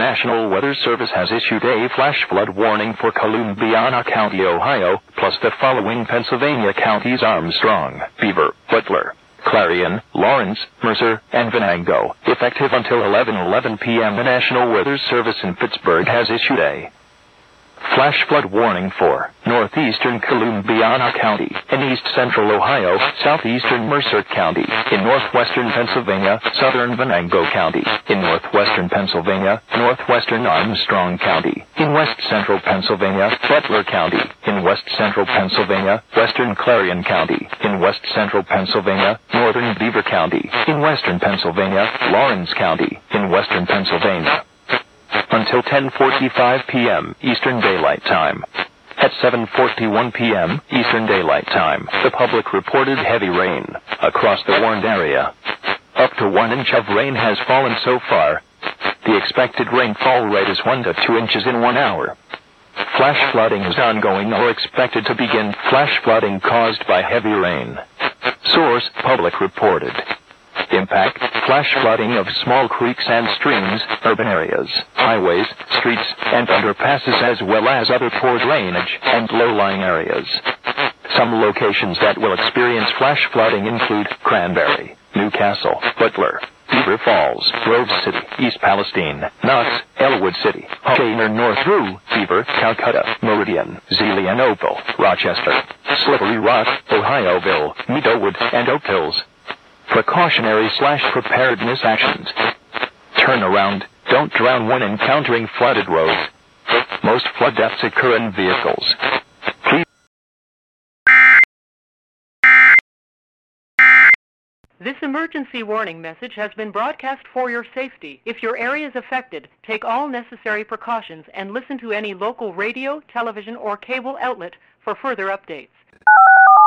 National Weather Service has issued a flash flood warning for Columbiana County, Ohio, plus the following Pennsylvania counties: Armstrong, Beaver, Butler, Clarion, Lawrence, Mercer, and Venango. Effective until 11:11 p.m. The National Weather Service in Pittsburgh has issued a flash flood warning for northeastern Columbiana County, in east-central Ohio, southeastern Mercer County, in northwestern Pennsylvania, southern Venango County, in northwestern Pennsylvania, northwestern Armstrong County, in west-central Pennsylvania, Butler County, in west-central Pennsylvania, western Clarion County, in west-central Pennsylvania, northern Beaver County, in western Pennsylvania, Lawrence County, in western Pennsylvania, until 10:45 p.m. Eastern Daylight Time. At 7:41 p.m. Eastern Daylight Time, the public reported heavy rain across the warned area. Up to 1 inch of rain has fallen so far. The expected rainfall rate is 1 to 2 inches in 1 hour. Flash flooding is ongoing or expected to begin. Flash flooding caused by heavy rain. Source: public reported. Impact: flash flooding of small creeks and streams, urban areas, highways, streets, and underpasses, as well as other poor drainage and low-lying areas. Some locations that will experience flash flooding include Cranberry, Newcastle, Butler, Beaver Falls, Grove City, East Palestine, Knox, Elwood City, Gaynor, North Rue, Beaver, Calcutta, Meridian, Zelienople, Rochester, Slippery Rock, Ohioville, Meadowood, and Oak Hills. Precautionary/preparedness actions. Turn around. Don't drown when encountering flooded roads. Most flood deaths occur in vehicles. Please. This emergency warning message has been broadcast for your safety. If your area is affected, take all necessary precautions and listen to any local radio, television, or cable outlet for further updates.